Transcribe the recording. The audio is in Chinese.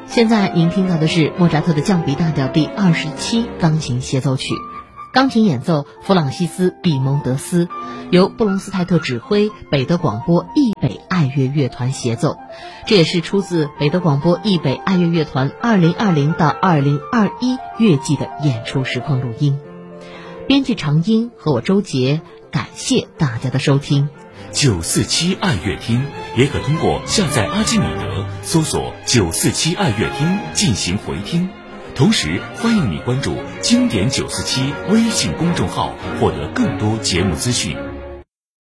现在您听到的是莫扎特的降 B 大调第27钢琴协奏曲，钢琴演奏弗朗西斯·毕蒙德斯，由布隆斯泰特指挥，北德广播易北爱乐乐团协奏。这也是出自北德广播易北爱乐乐团2020到2021乐季的演出实况录音。编辑常英和我周杰，感谢大家的收听。 947爱乐厅也可通过下载阿基米德搜索947爱乐厅进行回听，同时欢迎你关注经典947微信公众号，获得更多节目资讯。